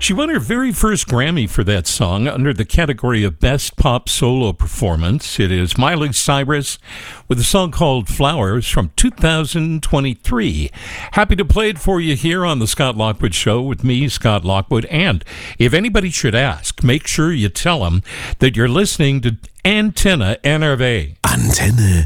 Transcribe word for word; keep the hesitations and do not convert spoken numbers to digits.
She won her very first Grammy for that song under the category of Best Pop Solo Performance. It is Miley Cyrus with a song called Flowers from two thousand twenty-three. Happy to play it for you here on The Scott Lockwood Show with me, Scott Lockwood. And if anybody should ask, make sure you tell them that you're listening to Antenna N R V. Antenne